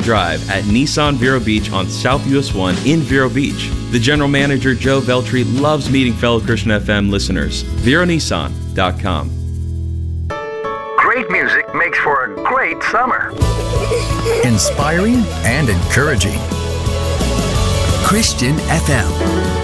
Drive at Nissan Vero Beach on South US 1 in Vero Beach. The general manager, Joe Veltri, loves meeting fellow Christian FM listeners. VeroNissan.com. Great music makes for a great summer. Inspiring and encouraging. Christian FM.